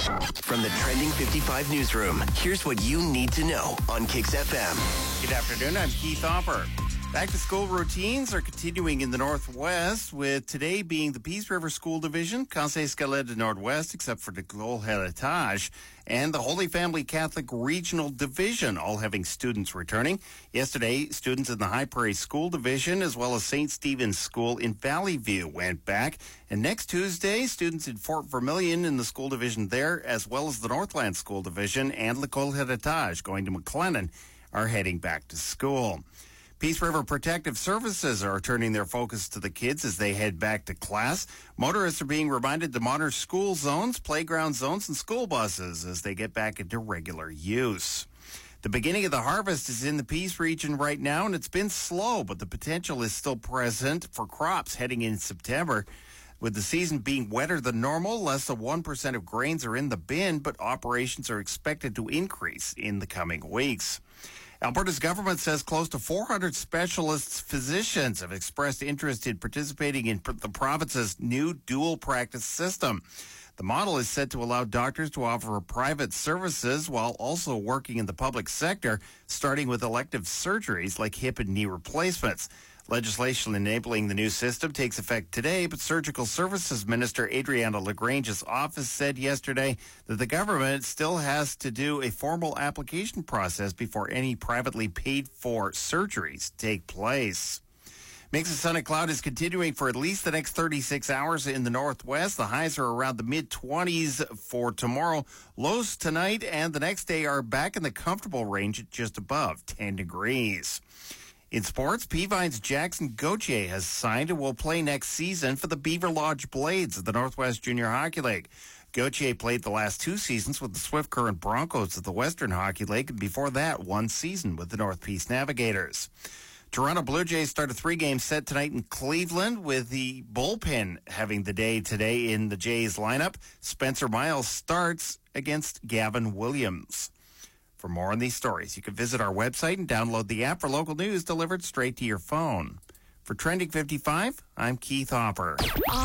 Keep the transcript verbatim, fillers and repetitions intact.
From the Trending fifty-five newsroom, here's what you need to know on Kix F M. Good afternoon, I'm Keith Hopper. Back-to-school routines are continuing in the Northwest, with today being the Peace River School Division, Conseil Scaled Northwest, except for the Nicole Heritage, and the Holy Family Catholic Regional Division, all having students returning. Yesterday, students in the High Prairie School Division, as well as Saint Stephen's School in Valley View, went back. And next Tuesday, students in Fort Vermilion in the school division there, as well as the Northland School Division and Nicole Heritage, going to McLennan, are heading back to school. Peace River Protective Services are turning their focus to the kids as they head back to class. Motorists are being reminded to monitor school zones, playground zones, and school buses as they get back into regular use. The beginning of the harvest is in the Peace region right now, and it's been slow, but the potential is still present for crops heading in September. With the season being wetter than normal, less than one percent of grains are in the bin, but operations are expected to increase in the coming weeks. Alberta's government says close to four hundred specialist physicians have expressed interest in participating in the province's new dual practice system. The model is set to allow doctors to offer private services while also working in the public sector, starting with elective surgeries like hip and knee replacements. Legislation enabling the new system takes effect today, but Surgical Services Minister Adriana Lagrange's office said yesterday that the government still has to do a formal application process before any privately paid for surgeries take place. Mix of sun and cloud is continuing for at least the next thirty-six hours in the northwest. The highs are around the mid-twenties for tomorrow. Lows tonight and the next day are back in the comfortable range at just above ten degrees. In sports, Peavine's Jackson Gauthier has signed and will play next season for the Beaver Lodge Blades of the Northwest Junior Hockey League. Gauthier played the last two seasons with the Swift Current Broncos of the Western Hockey League, and before that, one season with the North Peace Navigators. Toronto Blue Jays start a three-game set tonight in Cleveland, with the bullpen having the day today in the Jays lineup. Spencer Miles starts against Gavin Williams. For more on these stories, you can visit our website and download the app for local news delivered straight to your phone. For Trending fifty-five, I'm Keith Hopper.